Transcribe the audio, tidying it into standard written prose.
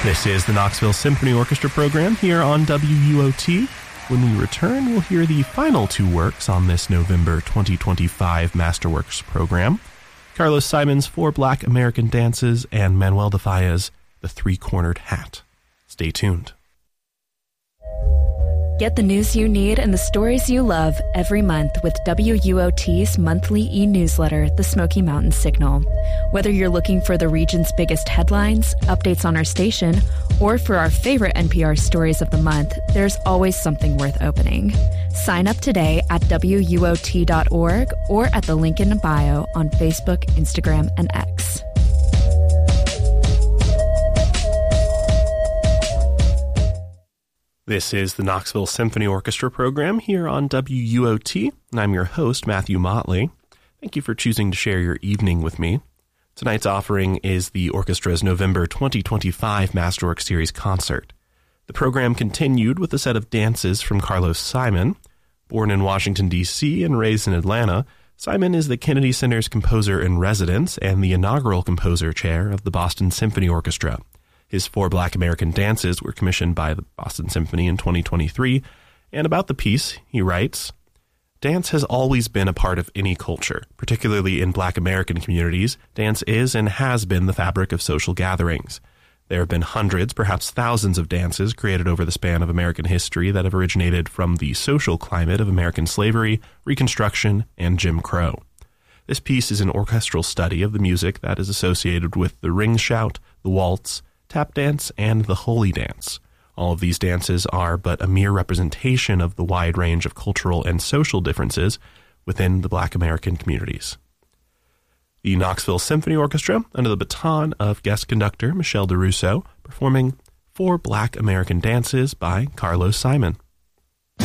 This is the Knoxville Symphony Orchestra program here on WUOT. When we return, we'll hear the final two works on this November 2025 Masterworks program. Carlos Simon's Four Black American Dances and Manuel de Falla's The Three-Cornered Hat. Stay tuned. Get the news you need and the stories you love every month with WUOT's monthly e-newsletter, The Smoky Mountain Signal. Whether you're looking for the region's biggest headlines, updates on our station, or for our favorite NPR stories of the month, there's always something worth opening. Sign up today at WUOT.org or at the link in the bio on Facebook, Instagram, and X. This is the Knoxville Symphony Orchestra program here on WUOT, and I'm your host, Matthew Motley. Thank you for choosing to share your evening with me. Tonight's offering is the orchestra's November 2025 Masterworks Series concert. The program continued with a set of dances from Carlos Simon. Born in Washington, D.C. and raised in Atlanta, Simon is the Kennedy Center's composer-in-residence and the inaugural composer chair of the Boston Symphony Orchestra. His Four Black American Dances were commissioned by the Boston Symphony in 2023, and about the piece, he writes, "Dance has always been a part of any culture, particularly in Black American communities. Dance is and has been the fabric of social gatherings. There have been hundreds, perhaps thousands of dances created over the span of American history that have originated from the social climate of American slavery, Reconstruction, and Jim Crow. This piece is an orchestral study of the music that is associated with the ring shout, the waltz, tap dance, and the holy dance. All of these dances are but a mere representation of the wide range of cultural and social differences within the Black American communities." The Knoxville Symphony Orchestra, under the baton of guest conductor Michelle DeRusso, performing Four Black American Dances by Carlos Simon.